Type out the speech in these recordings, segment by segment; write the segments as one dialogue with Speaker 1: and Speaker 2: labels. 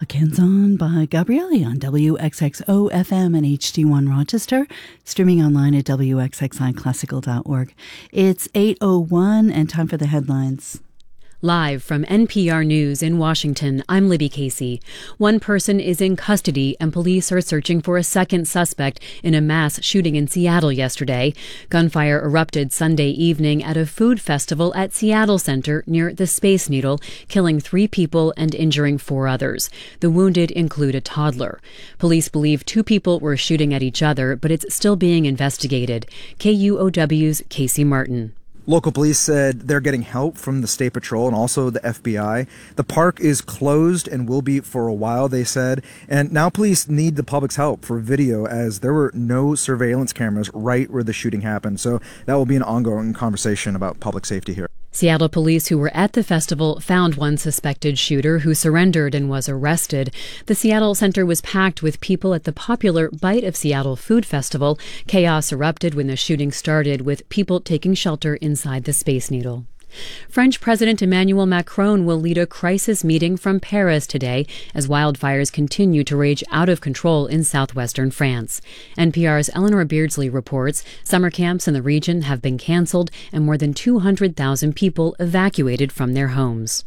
Speaker 1: A Canzone by Gabrielli on WXXO FM and HD1 Rochester, streaming online at WXXIClassical.org. It's 8:01 and time for the headlines.
Speaker 2: Live from NPR News in Washington, I'm Libby Casey. One person is in custody and police are searching for a second suspect in a mass shooting in Seattle yesterday. Gunfire erupted Sunday evening at a food festival at Seattle Center near the Space Needle, killing 3 people and injuring 4 others. The wounded include a toddler. Police believe 2 people were shooting at each other, but it's still being investigated. KUOW's Casey Martin.
Speaker 3: Local police said they're getting help from the State Patrol and also the FBI. The park is closed and will be for a while, they said. And now police need the public's help for video as there were no surveillance cameras right where the shooting happened. So that will be an ongoing conversation about public safety here.
Speaker 2: Seattle police who were at the festival found one suspected shooter who surrendered and was arrested. The Seattle Center was packed with people at the popular Bite of Seattle Food Festival. Chaos erupted when the shooting started, with people taking shelter inside the Space Needle. French President Emmanuel Macron will lead a crisis meeting from Paris today as wildfires continue to rage out of control in southwestern France. NPR's Eleanor Beardsley reports summer camps in the region have been canceled and more than 200,000 people evacuated from their homes.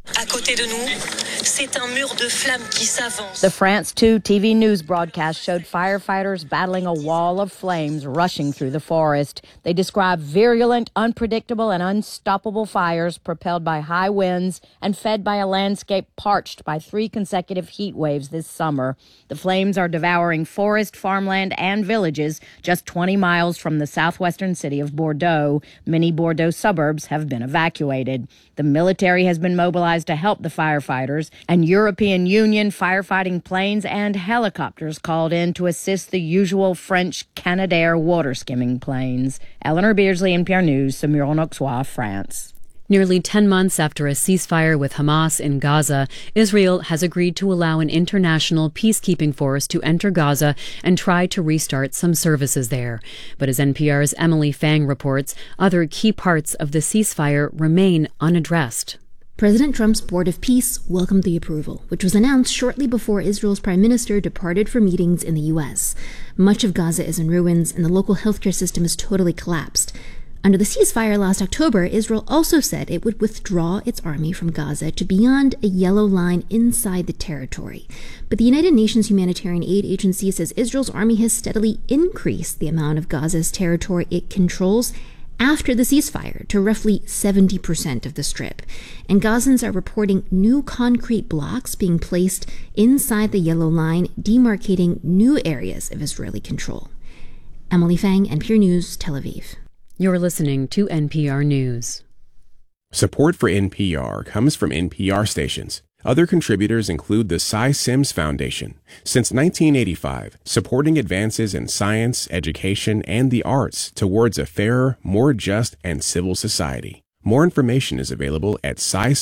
Speaker 4: The France 2 TV news broadcast showed firefighters battling a wall of flames rushing through the forest. They described virulent, unpredictable, and unstoppable fires propelled by high winds and fed by a landscape parched by 3 consecutive heat waves this summer. The flames are devouring forest, farmland, and villages just 20 miles from the southwestern city of Bordeaux. Many Bordeaux suburbs have been evacuated. The military has been mobilized to help the firefighters, and European Union firefighting planes and helicopters called in to assist the usual French Canadair water skimming planes. Eleanor Beardsley, NPR News, Saumur-en-Auxois, France.
Speaker 2: Nearly 10 months after a ceasefire with Hamas in Gaza, Israel has agreed to allow an international peacekeeping force to enter Gaza and try to restart some services there. But as NPR's Emily Fang reports, other key parts of the ceasefire remain unaddressed.
Speaker 5: President Trump's Board of Peace welcomed the approval, which was announced shortly before Israel's prime minister departed for meetings in the U.S. Much of Gaza is in ruins, and the local healthcare system is totally collapsed. Under the ceasefire last October, Israel also said it would withdraw its army from Gaza to beyond a yellow line inside the territory. But the United Nations Humanitarian Aid Agency says Israel's army has steadily increased the amount of Gaza's territory it controls after the ceasefire to roughly 70% of the Strip. And Gazans are reporting new concrete blocks being placed inside the yellow line, demarcating new areas of Israeli control. Emily Fang, NPR News, Tel Aviv.
Speaker 2: You're listening to NPR News.
Speaker 6: Support for NPR comes from NPR stations. Other contributors include the Cy Sims Foundation. Since 1985, supporting advances in science, education, and the arts towards a fairer, more just, and civil society. More information is available at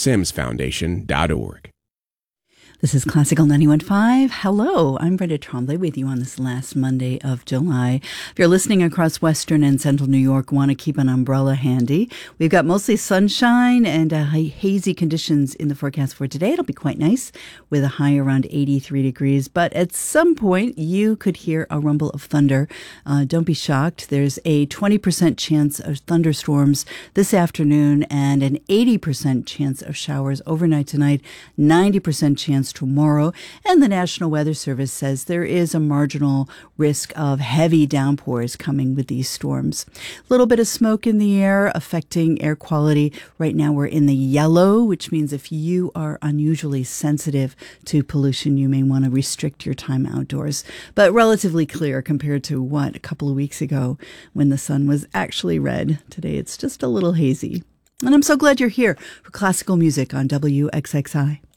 Speaker 6: cysimsfoundation.org.
Speaker 1: This is Classical 91.5. Hello, I'm Brenda Trombley with you on this last Monday of July. If you're listening across Western and Central New York, want to keep an umbrella handy. We've got mostly sunshine and hazy conditions in the forecast for today. It'll be quite nice with a high around 83 degrees. But at some point, you could hear a rumble of thunder. Don't be shocked. There's a 20% chance of thunderstorms this afternoon and an 80% chance of showers overnight tonight, 90% chance tomorrow, and the National Weather Service says there is a marginal risk of heavy downpours coming with these storms. A little bit of smoke in the air affecting air quality. Right now we're in the yellow, which means if you are unusually sensitive to pollution, you may want to restrict your time outdoors. But relatively clear compared to a couple of weeks ago when the sun was actually red. Today it's just a little hazy. And I'm so glad you're here for classical music on WXXI.